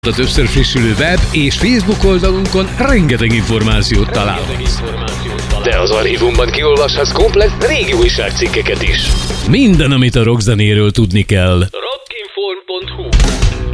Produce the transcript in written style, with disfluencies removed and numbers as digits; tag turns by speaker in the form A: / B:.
A: A többször frissülő web és Facebook oldalunkon rengeteg információt találhatsz.
B: De az archívumban kiolvashatsz komplett régi újságcikkeket is.
A: Minden, amit a rockzenéről tudni kell.